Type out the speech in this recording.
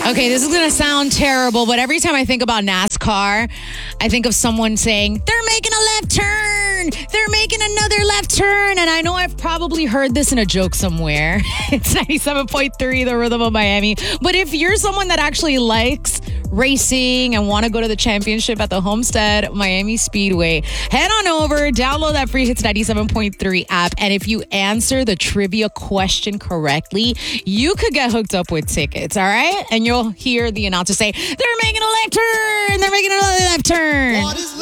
Okay, this is going to sound terrible, but every time I think about NASCAR, I think of someone saying, they're making a left turn. They're making another left turn. And I know I've probably heard this in a joke somewhere. It's 97.3, the Rhythm of Miami. But if you're someone that actually likes racing and want to go to the championship at the Homestead Miami Speedway, head on over, download that free Hits 97.3 app. And if you answer the trivia question correctly, you could get hooked up with tickets, all right? And you'll hear the announcer say, they're making a left turn. They're making another left turn.